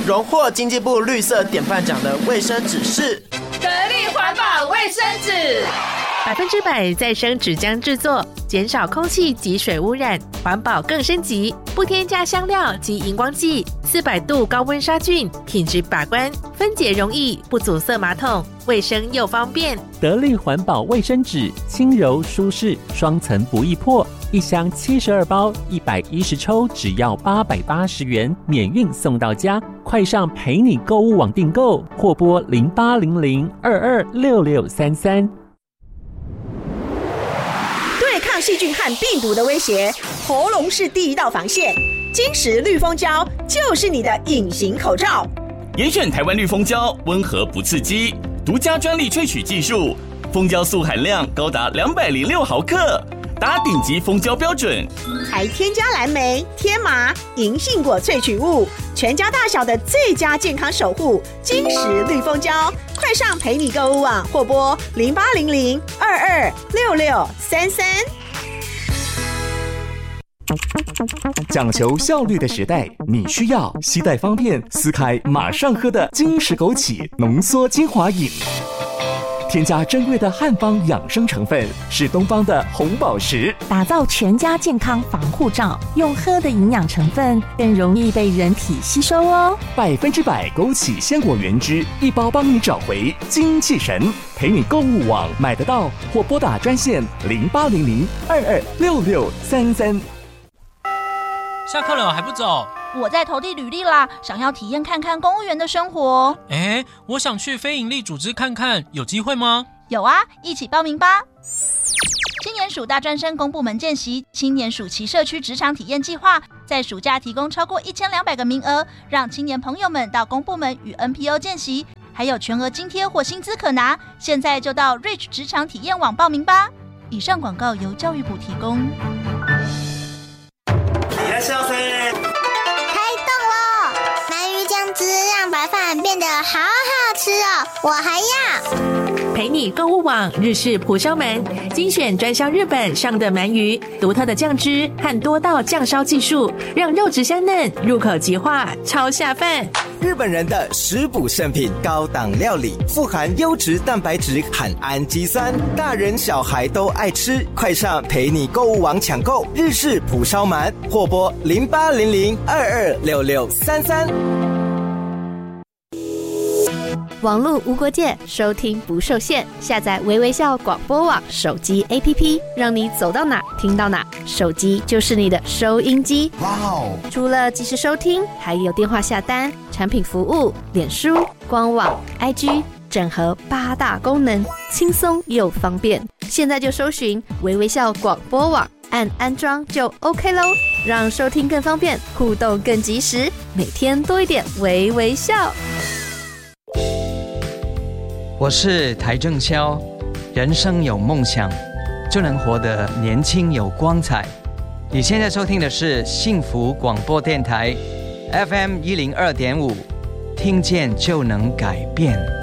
荣获经济部绿色典范奖的卫生纸是得力环保卫生纸 ，100%再生纸浆制作，减少空气及水污染，环保更升级，不添加香料及荧光剂，400度高温杀菌，品质把关，分解容易，不阻塞马桶，卫生又方便。 得力环保卫生纸，轻柔舒适，双层不易破，一箱72包，110抽，只要880元，免运送到家。快上陪你购物网订购，或拨0800226633。 对抗细菌和病毒的威胁，喉咙是第一道防线。金石绿蜂胶就是你的隐形口罩。 严选台湾绿蜂胶，温和不刺激，独家专利萃取技术，蜂胶素含量高达206毫克，达顶级蜂胶标准， 还添加蓝莓、天麻、银杏果萃取物，全家大小的最佳健康守护。金石绿蜂胶，快上陪你购物网或拨0800226633。 讲求效率的时代，你需要携带方便、撕开马上喝的金石枸杞浓缩精华饮。添加珍贵的汉方养生成分，是东方的红宝石， 打造全家健康防护罩。用喝的营养成分更容易被人体吸收哦。 100%枸杞鲜果原汁，一包帮你找回精气神。陪你购物网买得到，或拨打专线0800226633。 下课了还不走？ 我在投递履历啦，想要体验看看公务员的生活。 我想去非营利组织看看，有机会吗？ 有啊，一起报名吧。青年署大专生公部门见习青年暑期社区职场体验计划，在暑假提供超过1200个名额，让青年朋友们到公部门与 NPO 见习，还有全额津贴或薪资可拿。现在就到 Reach 职场体验网报名吧。以上广告由教育部提供。 开动了！鳗鱼酱汁让白饭变得好好吃哦，我还要。 陪你购物网日式蒲烧鳗，精选专销日本上的鳗鱼，独特的酱汁和多道酱烧技术，让肉质香嫩，入口即化，超下饭。 日本人的食补圣品高档料理，富含优质蛋白质和氨基酸，大人小孩都爱吃。快上陪你购物网抢购日式蒲烧鳗，或拨0800226633。 网络无国界，收听不受限。下载微微笑广播网手机 APP， 让你走到哪听到哪，手机就是你的收音机。哇哦！除了即时收听，还有电话下单、产品服务、脸书、官网、IG， 整合8大功能，轻松又方便。现在就搜寻微微笑广播网，按安装就 OK 咯，让收听更方便，互动更及时，每天多一点微微笑。 我是台正宵，人生有梦想，就能活得年轻有光彩。你现在收听的是幸福广播电台 FM102.5，听见就能改变。